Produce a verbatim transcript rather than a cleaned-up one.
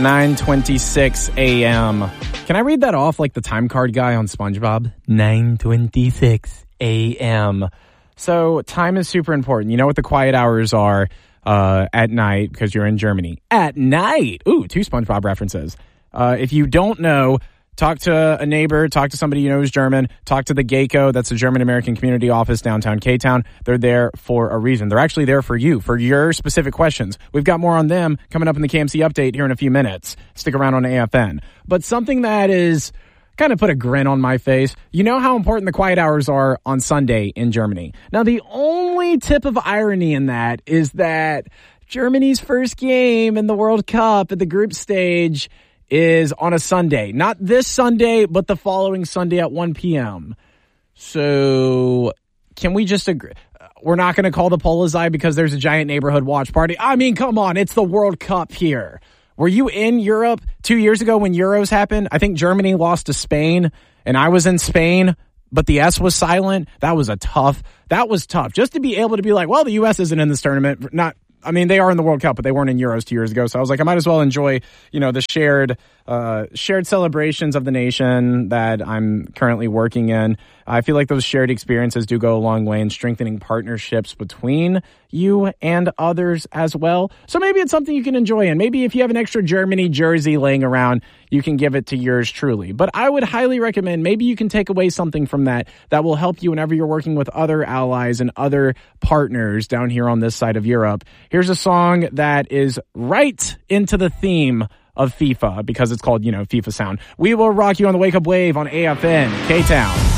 nine twenty-six a.m. Can I read that off like the time card guy on SpongeBob? nine twenty-six a.m. So time is super important. You know what the quiet hours are uh, at night because you're in Germany. At night. Ooh, two SpongeBob references. Uh, if you don't know, talk to a neighbor, talk to somebody you know who's German, talk to the GEICO, that's the German American Community Office downtown K-Town. They're there for a reason. They're actually there for you, for your specific questions. We've got more on them coming up in the K M C Update here in a few minutes. Stick around on A F N. But something that is kind of put a grin on my face, you know how important the quiet hours are on Sunday in Germany. Now, the only tip of irony in that is that Germany's first game in the World Cup at the group stage is on a Sunday. Not this Sunday, but the following Sunday at one p.m. So can we just agree? We're not going to call the Polizei because there's a giant neighborhood watch party. I mean, come on. It's the World Cup here. Were you in Europe two years ago when Euros happened? I think Germany lost to Spain, and I was in Spain, but the S was silent. That was a tough. That was tough. Just to be able to be like, well, the U S isn't in this tournament. Not. I mean, they are in the World Cup, but they weren't in Euros two years ago. So I was like, I might as well enjoy, you know, the shared, uh, shared celebrations of the nation that I'm currently working in. I feel like those shared experiences do go a long way in strengthening partnerships between you and others as well. So maybe it's something you can enjoy. And maybe if you have an extra Germany jersey laying around, you can give it to yours truly. But I would highly recommend maybe you can take away something from that that will help you whenever you're working with other allies and other partners down here on this side of Europe. Here's a song that is right into the theme of FIFA because it's called, you know, FIFA Sound. We will rock you on the Wake Up Wave on A F N, K-Town.